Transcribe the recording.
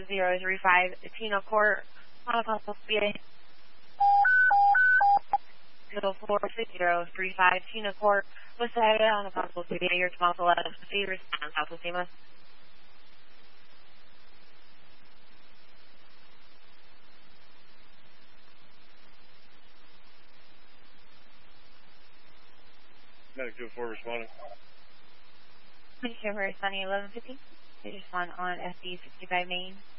4035 Tino Court, on a possible speed. 4035 Tino Court, West Side on a possible speed. Your 1211 speed response, Alpha Lima. Medic 2-4 responding. Thank you for responding 1150. They just respond on SD 65 Main.